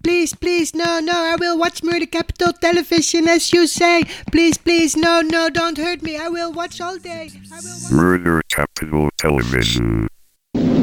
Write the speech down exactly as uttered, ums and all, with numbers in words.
Please, please, no, no, I will watch Murder Capital Television as you say. Please, please, no, no, don't hurt me. I will watch all day. I will watch- Murder Capital Television.